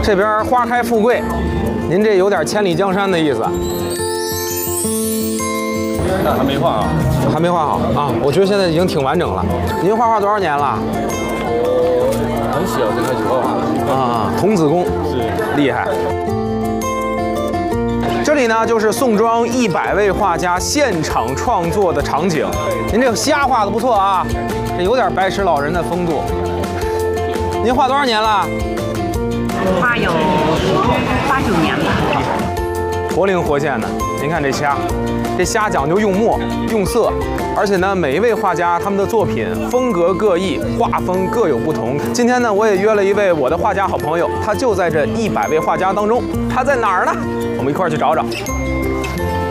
这边花开富贵，您这有点千里江山的意思。 那还没画啊？ 还没画好啊？我觉得现在已经挺完整了。您画画多少年了？ 很小就开始画啊，童子功是厉害。这里呢就是宋庄100位画家现场创作的场景。您这个虾画的不错啊，这有点白石老人的风度。您画多少年了？ 画有8、9年吧。 活灵活现的。您看这虾，这虾讲究用墨、用色，而且呢，每一位画家他们的作品风格各异，画风各有不同。今天呢，我也约了一位我的画家好朋友，他就在这100位画家当中。他在哪儿呢？我们一块儿去找找。